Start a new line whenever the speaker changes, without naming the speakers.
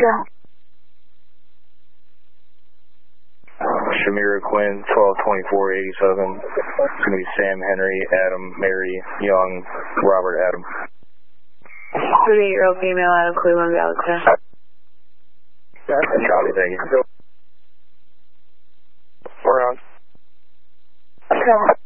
Sure.
Shamira Quinn, 122487. It's going to be Sam Henry, Adam, Mary, Young, Robert, Adam.
38-year-old female out of Cleveland Galaxy.
Copy, thank you.
We're on.
Sure.